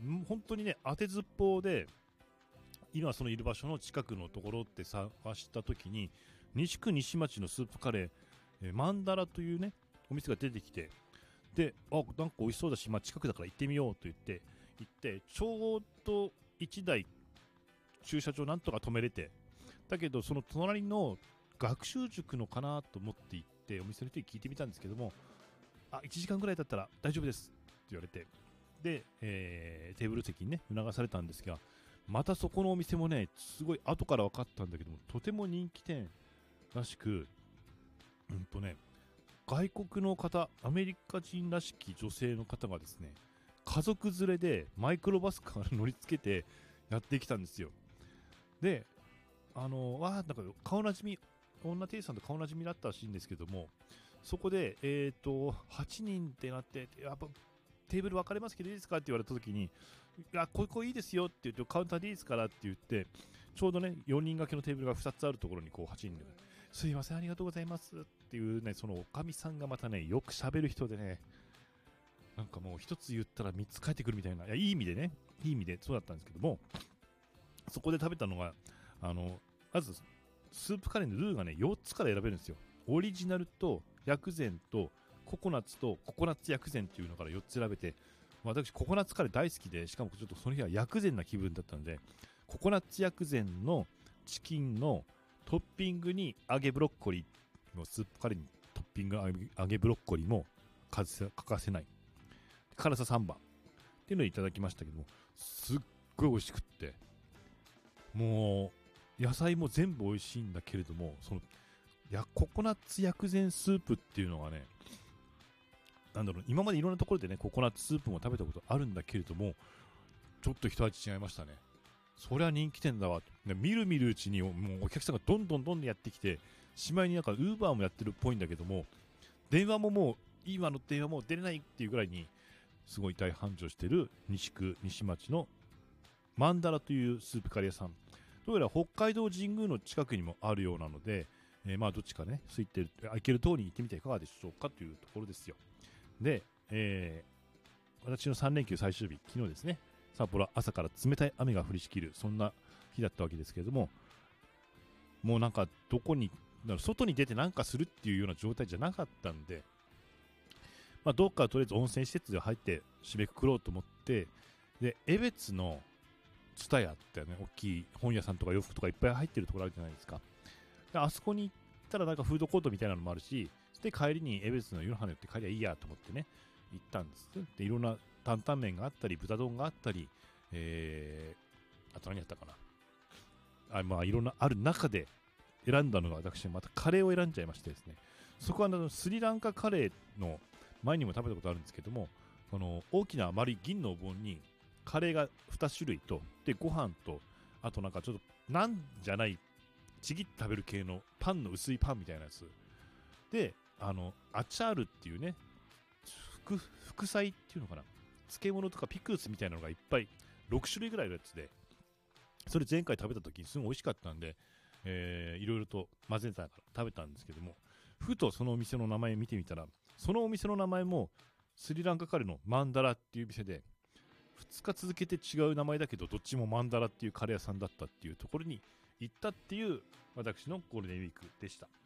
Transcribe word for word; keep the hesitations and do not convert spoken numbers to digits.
本当にね当てずっぽうで今そのいる場所の近くのところって探した時に西区西町のスープカレー、えー、マンダラというねお店が出てきて、であなんか美味しそうだし、まあ、近くだから行ってみようと言って行ってちょうどいちだい駐車場なんとか止めれて、だけどその隣の学習塾のかなと思って行ってお店の人に聞いてみたんですけども、あいちじかんぐらいだったら大丈夫ですって言われて、で、えー、テーブル席にね促されたんですが、またそこのお店もねすごい後から分かったんだけどもとても人気店らしく、うんとね外国の方、アメリカ人らしき女性の方がですね家族連れでマイクロバスから乗りつけてやってきたんですよ。であのわーなんか顔なじみ、女店員さんと顔なじみだったらしいんですけども、そこでえっとはちにんってなって、やっぱテーブル分かれますけどいいですかって言われた時に、いやここいいですよって言ってカウンターでいいですからって言って、ちょうどねよにん掛けのテーブルがふたつあるところにこうはちにんですいませんありがとうございますっていうね、そのおかみさんがまたねよく喋る人でね、なんかもう一つ言ったらみっつ返ってくるみたいな、いやいい意味でね、いい意味でそうだったんですけども、そこで食べたのがあのまずスープカレーのルーがねよっつから選べるんですよ。オリジナルと薬膳とココナッツとココナッツ薬膳っていうのからよっつ選べて、私ココナッツカレー大好きで、しかもちょっとその日は薬膳な気分だったので、ココナッツ薬膳のチキンのトッピングに揚げブロッコリーのスープカレーにトッピング揚げ揚げブロッコリーも欠かせない、辛ささんばんっていうのをいただきましたけども、すっごい美味しくって、もう野菜も全部美味しいんだけれども、そのいやココナッツ薬膳スープっていうのがね、なんだろう、今までいろんなところでねココナッツスープも食べたことあるんだけれども、ちょっと一味違いましたね。そりゃ人気店だわ。見る見るうちにもうお客さんがどんどんどんどんやってきて、しまいになんかウーバーもやってるっぽいんだけども、電話ももう今の電話もう出れないっていうぐらいにすごい大繁盛してる西区西町のマンダラというスープカレー屋さん、どうやら北海道神宮の近くにもあるようなので、えー、まあどっちかね空いてる行ける通りに行ってみていかがでしょうかというところですよ。で、えー、私のさん連休最終日、昨日ですね、札幌朝から冷たい雨が降りしきるそんな日だったわけですけれども、もうなんかどこに外に出てなんかするっていうような状態じゃなかったんで、まあ、どっかとりあえず温泉施設で入って締めくくろうと思って、で江別のツタヤってね大きい本屋さんとか洋服とかいっぱい入ってるところあるじゃないですか。であそこに行ったらなんかフードコートみたいなのもあるし、で帰りに江別の湯の花寄って帰りゃいいやと思ってね行ったんです。でいろんな担々麺があったり豚丼があったり、えー、あと何やったかなあ、まあいろんなある中で選んだのが、私またカレーを選んじゃいましてですね、そこはあのスリランカカレーの前にも食べたことあるんですけども、この大きな丸い銀のお盆にカレーがに種類とでご飯と、あとなんかちょっとなんじゃないちぎって食べる系のパンの薄いパンみたいなやつで、あのアチャールっていうね副副菜っていうのかな、漬物とかピクルスみたいなのがいっぱいろく種類ぐらいのやつで、それ前回食べた時にすごい美味しかったんで、えー、いろいろと混ぜたから食べたんですけども、ふとそのお店の名前見てみたら、そのお店の名前もスリランカカレーのマンダラっていう店で、ふつか続けて違う名前だけどどっちもマンダラっていうカレー屋さんだったっていうところに行ったっていう私のゴールデンウィークでした。